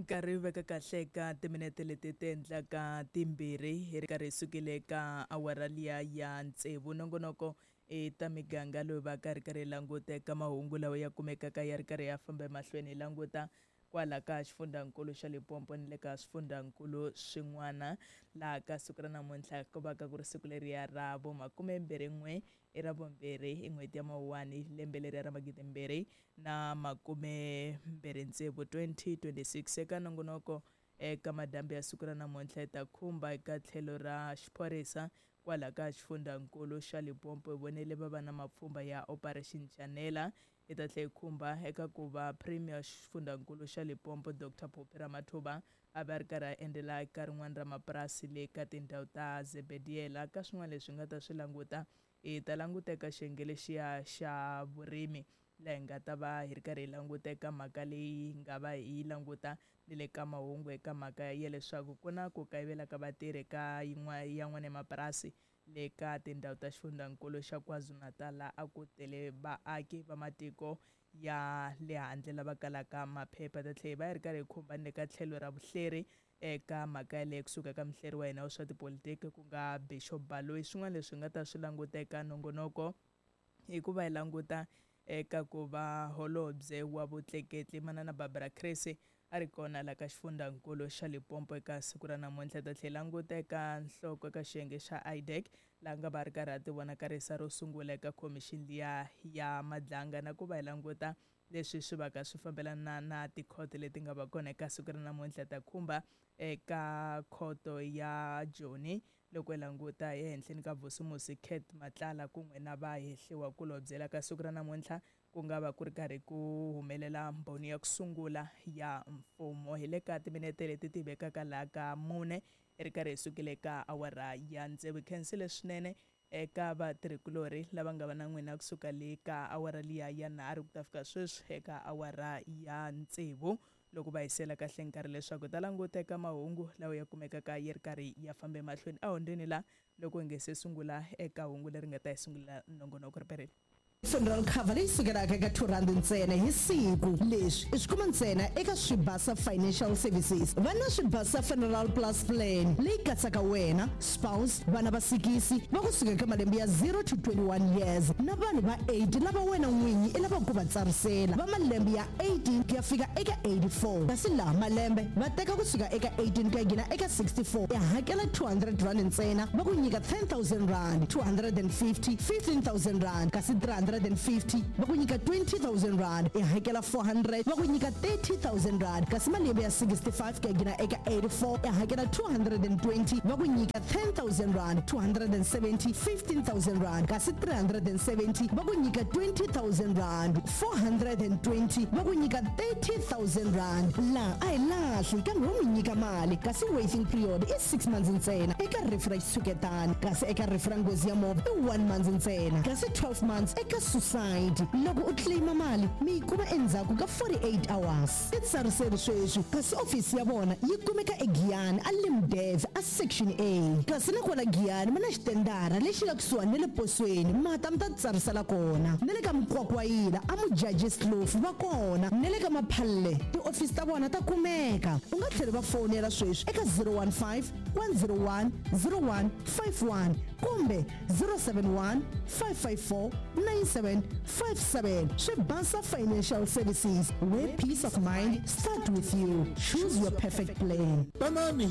nkarhi veka kahle ka timinete leti tendla ka timbirhi hi ri karhi sukile ka awara liya ya ntsevu nongonoko ta miganga loyi va karhi languta ka mahungu lawa ya kumekaka ya ri karhi ya famba emahlweni languta kwala ka xifundzankulu xa Limpopo ni le ka swifundzankulu swin'wana laha ka siku ra namuntlha ku va ka ku ri siku leriya ra vo 21 i ra vumbirhi hi n'hweti ya Mawuwani lembe leriya ra 2026 2026 eka nongonoko eka madambi ya siku ra namuntlha ta khumba eka tlhelo ra xiphorisa kwala ka xifundzankulu xa Limpopo vonele va va na mapfhumba ya Operation Chanela ita tlhe khumba eka ku va premier xifundzankulu xa Limpopo Dr. Phophi Ramathuba a va ri karhi endlela eka rin'wana ra mapurasi le ka tindhawu ta Zebediela ka swin'wana leswi nga ta swi languta ta languteka xiyenge lexiya xa vurimi laha hi nga ta va hi ri karhi hi languta eka mhaka leyi nga va hi languta ni le ka mahungu eka mhaka ya leswaku ku na ku kayivela ka vatirhi ka yan'wana ya mapurasi le ka tindhawu ta xifundzankulu xa KwaZulu-Natal a ku tele vaaki va matiko ya le handle lava kalaka maphepha ta tlhela va ri karhi hi khumbanile ka tlhelo ra vuhleri eka mhaka yaleyo kusuka ka muhleri wa hina wa swa tipolitiki ku nga Bishop Baloyi swin'wana leswi nga ta swi languta eka nongonoko hikuva hi languta eka ku va holobye wa vutleketli manana Barbara Kresi a ri kona la ka xifundzankulu xa Limpopo eka siku ra namuntlha ta tlhela languta eka nhloko eka xiyenge xa IDEC laha nga va ri karhi a ti vonakarisa ro sungula eka khomixini liya ya madlanga na ku va hi languta leswi swi va ka swi fambelana na tikhoto leti nga va kona eka siku ra namuntlha ta khumba eka khoto ya Joni loko hi languta ehenhleni ka Vusumusi Kate Matlala kun'we na vahehliwa kulobye la ka siku ra namuntlha ku nga va ku ri karhi ku humelela mbhoni ya ku sungula ya mfumo hi le ka timinete leti ti vekaka laha ka 4 hi ri karhi hi sukile ka awara ya ntsevu khensile swinene eka vatirhikulori lava nga va na n'wina kusuka le ka awara liya ya 3 ku ta fika sweswi eka awara ya ntsevu loko va hisela kahle nkarhi leswaku ta languta eka mahungu lawa ya kumekaka yi ri karhi ya famba emahlweni ahondweni la loko hi nge se sungula eka hungu leri nga ta hi sungula nongonoko riperile Funeral cover leyi sukelaka eka 200 ntsena hi siku leswi i swi kuma ntsena eka Swibasa Financial Services va na Swibasa Funeral Plus Plan leyi katsaka wena spouse vana va sikisi va kusuka eka malembe ya 0 to 21 years na vanhu va 8 lava wena n'winyi i lava ku va tsarisela va malembe ya 18 ku ya fika eka 84 kasi laha malembe va teka kusuka eka 18 ku ya gina eka 64 ya hakela 200 rand ntsena va ku nyika 10,000 rand 250 15,000 rand kasi 350 va ku nyika 20,000 rand i hakela 400 va ku nyika 30,000 rand kasi malembe ya 65 ku ya gina eka 84 i hakela 220 va ku nyika 10,000 rand 270 15,000 rand kasi 370 va ku nyika 20,000 rand 420 va ku nyika 30,000 rand la a hi lahli kambe va n'wi nyika mali kasi waiting period i 6 months ntsena eka rifu ra xitshuketani kasi eka rifu ra nghozi ya movha i 1 month ntsena kasi 12 months eka suicide loko u claima mali mi kuma endzhaku ka 48 hours titsariseli sweswi kasi ofisi ya vona yi kumeka eGiyani a Limdev a section A kasi na kwala Giyani mana xitendara lexi la kusuhani na le posweni mata mi ta tsarisela kona na le ka Mkwakwayila a Mujaji Slofu va kona na le ka Maphalle tiofisi ta vona ta kumeka u nga tlhela va fonela sweswi eka 015 101 0151 kumbe 071 554 9757 Swibasa Financial Services where peace of mind start with you. Choose your perfect plan.